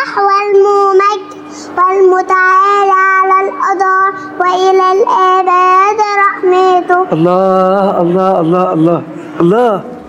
والممجد والمتعالي على الأدار وإلى الآباد رحمته. الله الله الله الله الله.